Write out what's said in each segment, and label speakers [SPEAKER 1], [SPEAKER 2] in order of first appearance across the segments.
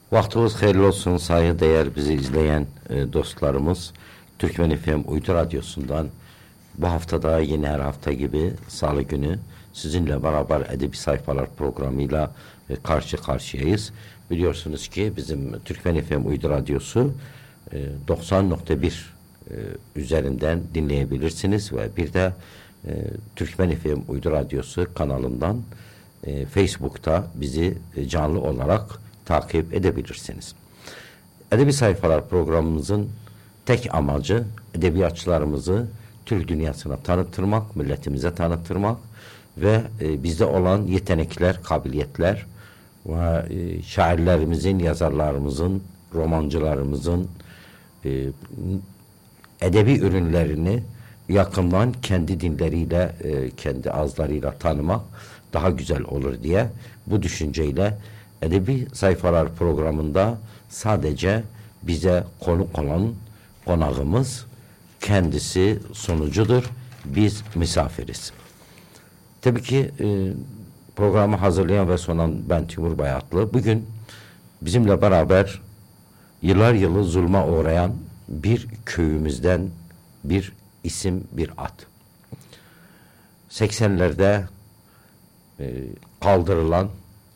[SPEAKER 1] Vaxtınız xeyirli olsun sayı değer bizi izleyen dostlarımız. Türkmen FM Uydu Radyosu'ndan bu haftada yine her hafta gibi Salı günü sizinle beraber Edebi Sayfalar programıyla karşı karşıyayız. Biliyorsunuz ki bizim Türkmen FM Uydu Radyosu 90.1 üzerinden dinleyebilirsiniz ve bir de Türkmen FM Uydu Radyosu kanalından Facebook'ta bizi canlı olarak takip edebilirsiniz. Edebi Sayfalar programımızın tek amacı edebiyatçılarımızı Türk dünyasına tanıttırmak, milletimize tanıttırmak ve bizde olan yetenekler, kabiliyetler ve şairlerimizin, yazarlarımızın, romancılarımızın edebi ürünlerini yakından kendi dilleriyle, kendi ağızlarıyla tanımak daha güzel olur diye bu düşünceyle Edebi Sayfalar programında sadece bize konuk olan konağımız kendisi sunucudur. Biz misafiriz. Tabii ki programı hazırlayan ve sunan ben Timur Bayatlı. Bugün bizimle beraber yıllar yılı zulma uğrayan bir köyümüzden bir isim, bir ad. 80'lerde kaldırılan,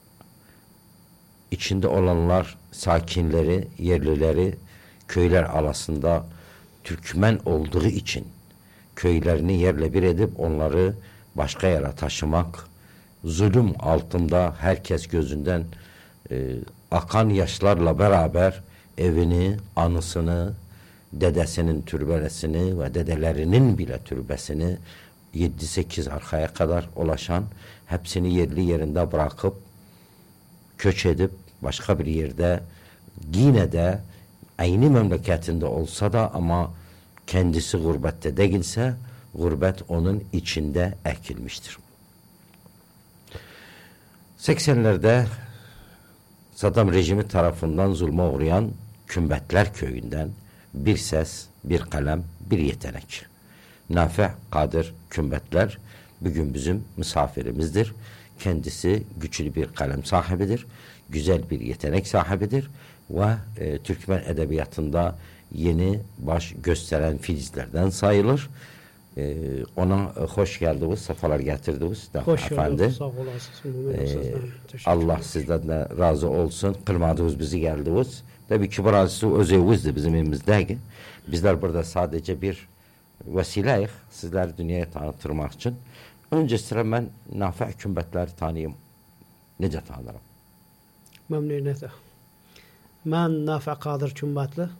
[SPEAKER 1] içinde olanlar, sakinleri, yerlileri köyler arasında Türkmen olduğu için köylerini yerle bir edip onları başka yere taşımak, zulüm altında herkes gözünden akan yaşlarla beraber evini, anısını, dedesinin türbesini ve dedelerinin bile türbesini 7-8 arkaya kadar ulaşan hepsini yerli yerinde bırakıp köç edip başka bir yerde yine de aynı memleketinde olsa da ama kendisi gurbette değilse gurbet onun içinde ekilmiştir. 80'lerde Saddam rejimi tarafından zulme uğrayan Kümbetler köyünden bir ses, bir kalem, bir yetenek. Nafi Kadir Kümbetler bugün bizim misafirimizdir. Kendisi güçlü bir kalem sahibidir, güzel bir yetenek sahibidir ve Türkmen edebiyatında yeni baş gösteren filizlerden sayılır. Ona hoş geldiniz, sefalar getirdiniz.
[SPEAKER 2] Hoş
[SPEAKER 1] efendim.
[SPEAKER 2] Sağ olasınız.
[SPEAKER 1] Allah sizden de razı olsun. Kırmadınız bizi geldiniz. Tabii ki burası özevizdi bizim evimizdeki. Bizler burada sadece bir vesileyiz. Sizler dünyaya tanıtırmak için. Önce sıra ben Nafi Kümbetleri tanıyayım. Nece tanırım?
[SPEAKER 2] Memnuniyetle. Ben Nafi Kadir Kümbetli.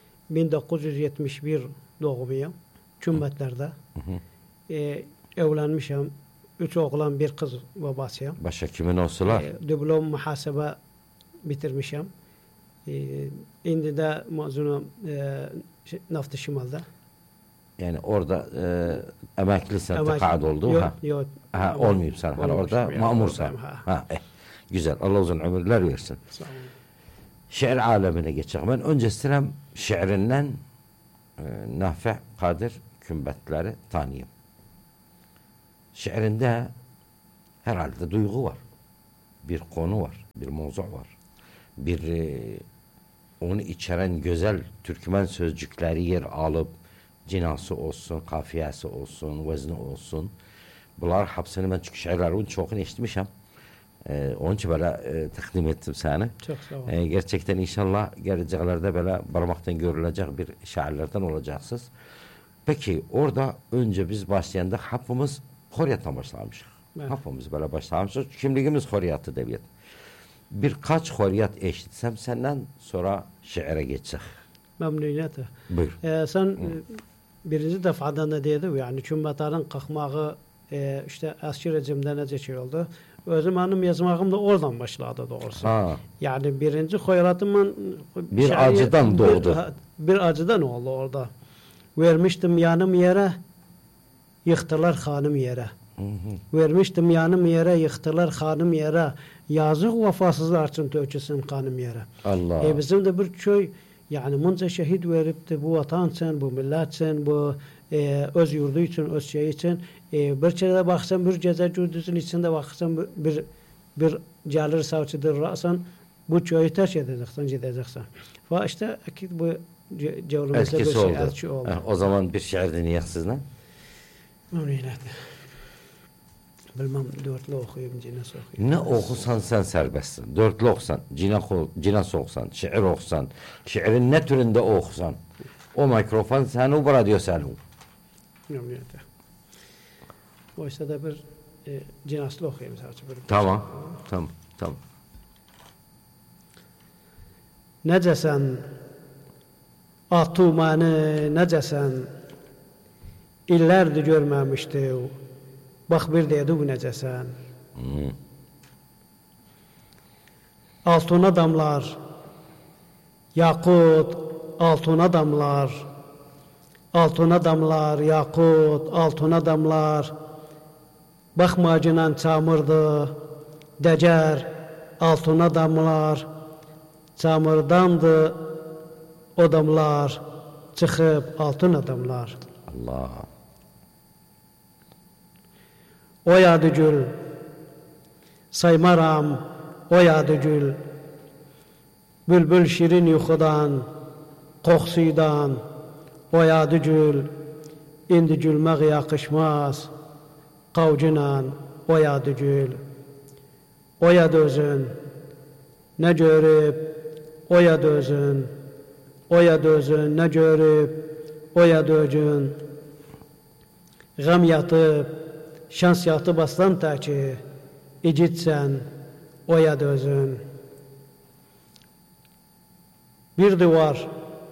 [SPEAKER 2] 1971 doğumluyum. Kümbetler'de. Evlenmişim. 3 oğlan, bir kız babasıyım.
[SPEAKER 1] Başka kimin olsalar?
[SPEAKER 2] Diplom muhasebe bitirmişim. Şimdi de mezunum Naft-ı Şimal'da.
[SPEAKER 1] Yani orada emeklisin, tekad oldu.
[SPEAKER 2] Yok.
[SPEAKER 1] Olmayayım sen. Orada mamursan. Güzel. Allah uzun ömürler versin.
[SPEAKER 2] Sağ olun.
[SPEAKER 1] Şiir alemine geçelim. Ben önce sıram şiirinden Nafi Kadir Kümbetleri tanıyayım. Şiirinde herhalde duygu var. Bir konu var. Bir mevzu var. Bir onu içeren güzel Türkmen sözcükleri yer alıp cinası olsun, kafiyesi olsun, vezni olsun. Bunlar hepsini ben çünkü şiirlerin çoğunu eşitmişim. Onun için böyle takdim ettim sana.
[SPEAKER 2] Çok sağ olun.
[SPEAKER 1] Gerçekten inşallah geleceklerde böyle parmaktan görülecek bir şairlerden olacaksınız. Peki orada önce biz başlayanda hepimiz Horiyat'tan başlamışız. Evet. Hepimiz böyle başlamışız. Kimliğimiz Horiyat edebiyat. Birkaç Horiyat eşitsem senden sonra şiire geçsek.
[SPEAKER 2] Memnuniyetle.
[SPEAKER 1] Buyur.
[SPEAKER 2] Sen birinci defadan da dedin yani Kümbetlerin kalkmağı işte eski rejimde nece şey oldu. Özüm benim yazmağım da oradan başladı doğrusu. Yani birinci Horiyat'ımın
[SPEAKER 1] bir acıdan doğdu.
[SPEAKER 2] Bir acıdan oldu orada. Vermiştim yanım yere, yıktılar hanım yere. Vermiştim yanım yere, yıktılar hanım yere. Yazık vefasızlar için töküsün kanım yere.
[SPEAKER 1] Allah.
[SPEAKER 2] Bizim de bir köy yani bunca şehit verip de bu vatan için, bu millet için, bu öz yurdu için, öz şey için bir çere baksan bir ceza cürdüsün içinde baksan bir gelir savcıdır rasan bu köyü terk edeceksin, gideceksin. Ve işte akit bu cevrimizde bir
[SPEAKER 1] Etkisi oldu.
[SPEAKER 2] elçi oldu.
[SPEAKER 1] O zaman bir şiir dinleyek sizden.
[SPEAKER 2] Onu ileride. Bilmem dörtlü okuyayım, cinas okuyayım.
[SPEAKER 1] Ne okusan sen serbestsin. Dörtlü okusan, cinas okusan, şiir okusan, şiirin ne türünde okusan. O mikrofon senin, bu radyo senin.
[SPEAKER 2] Memnuniyete. Oysa da bir cinaslı okuyayım sadece.
[SPEAKER 1] Tamam.
[SPEAKER 2] Necesen, atumanı necesen, illerdi görmemişti. Bak bir dedi bu necesen. Altına damlar, yakut, altına damlar, altına damlar, yakut, altına damlar. Bakmacınan çamırdı, decer, altına damlar. Çamırdandı o damlar, çıkıp altına damlar.
[SPEAKER 1] Allah.
[SPEAKER 2] Oyadı gül, saymaram, oyadı gül. Bülbül şirin yuxudan, qoxsuydan, oyadı gül. İndi gülmək yakışmaz, qavcınan, oyadı gül. Oyadı özün, ne görüp, oyadı özün. Oyadı özün, ne görüp, oyadı özün. Gam yatıp, şans yatıp aslan taki, icitsen, oyadı özün. Bir duvar,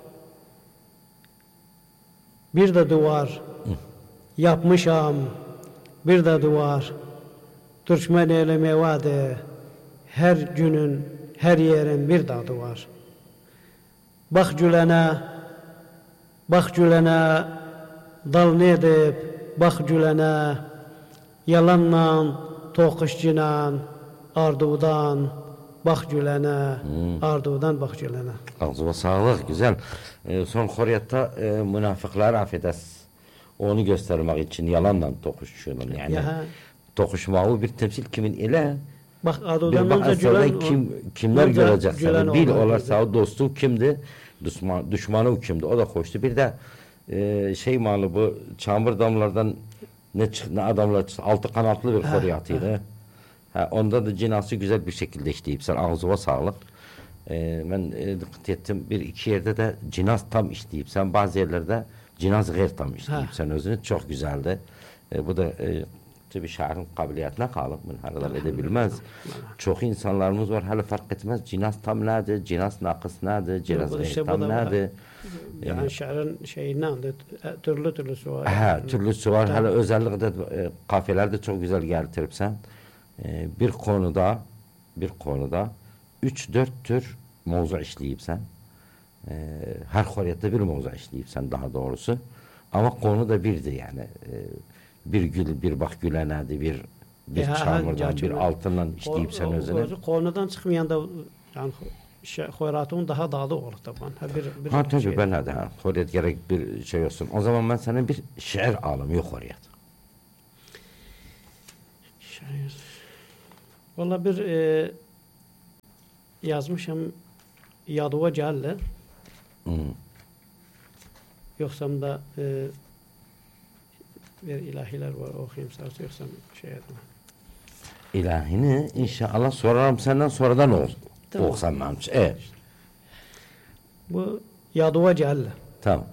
[SPEAKER 2] bir de duvar, yapmışam, bir de duvar. Türkmen eyleme vaade, her günün, her yerin bir dadı var. Bak gülene, dal ne edip, bak gülene, yalanla, toquşcinan, ardudan, bak gülene, ardudan bak gülene.
[SPEAKER 1] Ağzıma sağlık, güzel. Son horiyatta münafıklar affedersiniz. Onu göstermek için yalanla toquşuyorlar. Yani toquşmağı bir temsil kimin ile?
[SPEAKER 2] Bak
[SPEAKER 1] Bir
[SPEAKER 2] ardudan
[SPEAKER 1] bak
[SPEAKER 2] önce gülen,
[SPEAKER 1] kimler görecek seni? Bil
[SPEAKER 2] olan
[SPEAKER 1] olarsa dostu kimdi? Düşmanı kimdi? O da hoştu. Bir de şey malı bu çamur damlardan ne adamlar altı kanatlı bir horiyatıydı. Onda da cinası güzel bir şekilde işleyip sen ağzına sağlık. Ben dikkat ettim bir iki yerde de cinas tam işleyip sen bazı yerlerde cinas gayr tam işleyip sen özünü çok güzeldi. Bu da tabi şairin kabiliyetine kalıp bunlardan edebilmez. Çok insanlarımız var hala fark etmez. Cinas tam nedir? Cinas nakıs nedir? Cinas gayr tam nedir?
[SPEAKER 2] Yani şairin şeyinden de türlüsü var.
[SPEAKER 1] Türlüsü var. Hala özellikle kafelerde çok güzel getirip sen bir konuda 3-4 tür mevzu işleyip sen her horiyatta bir mevzu işleyip sen daha doğrusu ama konu da birdi yani bir gül bir bak gülenedir bir çamurdan bir altından işleyip sen özüne
[SPEAKER 2] konudan çıkmayan da yani hoyratın daha dağlı olur tabii.
[SPEAKER 1] Tabii ben de horiyat gerek bir şey olsun. O zaman ben sana bir şiir alayım yok horiyat.
[SPEAKER 2] Şair. Valla bir yazmışım yadıva celle. Yoksam da bir ilahiler var okuyayım sarsı yoksam şey etme.
[SPEAKER 1] İlahini inşallah sorarım senden sonradan ol. Tamam. Okusam namç. Evet.
[SPEAKER 2] Bu yadıva celle.
[SPEAKER 1] Tamam.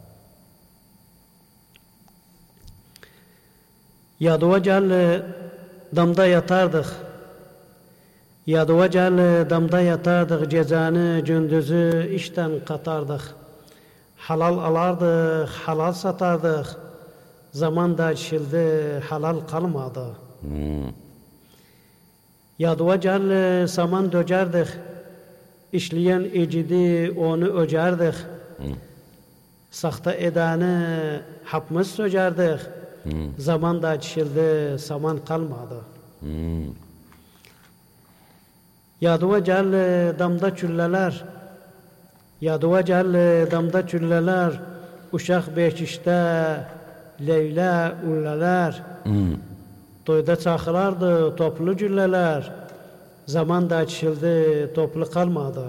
[SPEAKER 2] Yadıva celle damda yatardık. Yadıva celle damda yatardık. Cezanı gündüzü işten katardık. Halal alardık, halal satardık. Zaman da çildi, halal kalmadı. Yadıva celle saman döcerdik. İşleyen ecidi onu öcerdik. Sakta edanı hapmız söcerdik. Zaman da çildi, saman kalmadı. Yadıva celle damda çülleler. Yadıva celle damda çülleler. Uşak beşişte Leyla ulleler. Toyda çakılardı toplu cülleler. Zaman da açıldı, toplu kalmadı.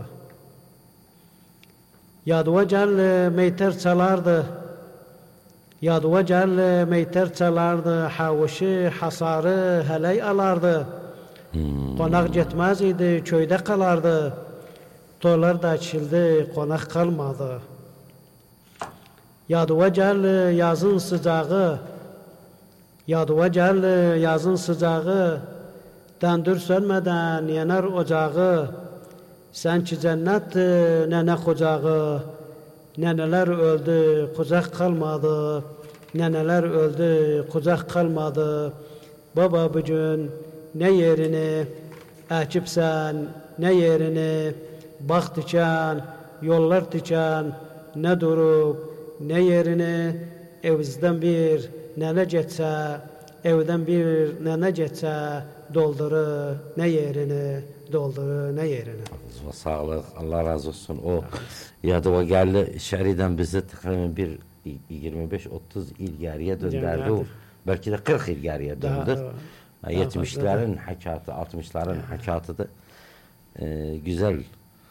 [SPEAKER 2] Yadıva gel meyter çalardı. Yadıva gel meyter çalardı. Havuşu, hasarı heley alardı. Konak getmez idi, köyde kalardı. Torlar da açıldı, konak kalmadı. Yadıva gel yazın sıcağı. Yadıva gel yazın sıcağı. Tandır sönmeden yanar ocağı. Sen ki cennet nene kucağı. Neneler öldü, kucak kalmadı. Neneler öldü, kucak kalmadı. Baba bugün ne yerini ekipsen, ne yerini bak diken, yollar diken, ne durup ne yerini evizden bir nene geçse, evden bir nene geçse, doldurur ne yerini, doldurur ne yerini.
[SPEAKER 1] Sağlık, Allah razı olsun. O Yadıva geldi şeriden bizi takriben bir 25-30 il geriye döndürdü. O belki de 40 il geriye döndü. 70'lerin hakatı, 60'ların hakatıdır. Güzel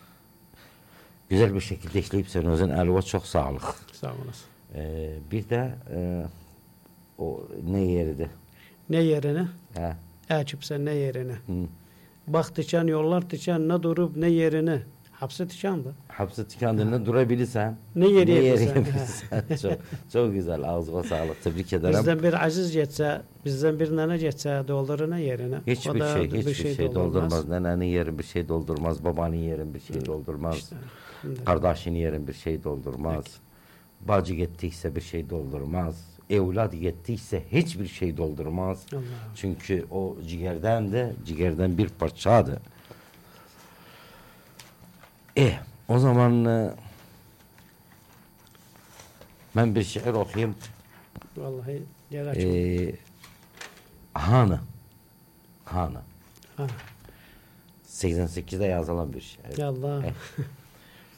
[SPEAKER 1] bir şekilde işleyip sen özün elva çok sağlık.
[SPEAKER 2] Sağ olasın.
[SPEAKER 1] Bir de o ne yeriydi?
[SPEAKER 2] Ne yerine?
[SPEAKER 1] He.
[SPEAKER 2] Ekipsen ne yerine? Bak diken, yollar diken, ne durup ne yerine? Hapse tikandı.
[SPEAKER 1] Hapse tıkandığında durabilirsen.
[SPEAKER 2] Ne yeri
[SPEAKER 1] yapabilirsen. Çok güzel. Ağzına sağlık. Tebrik ederim.
[SPEAKER 2] Bizden bir aziz geçse, bizden bir nene geçse doldurur ne yerine?
[SPEAKER 1] Hiçbir şey doldurmaz. Nenenin yerin bir şey doldurmaz. Babanın yerin bir şey doldurmaz. İşte, kardeşin yerin bir şey doldurmaz. Peki. Bacı gittiyse bir şey doldurmaz. Evlat gittiyse hiçbir şey doldurmaz. Allah. Çünkü o ciğerden bir parçadır. O zaman ben bir şiir okuyayım.
[SPEAKER 2] Vallahi yer
[SPEAKER 1] Hanı. 88'de yazılan bir şiir.
[SPEAKER 2] Allah.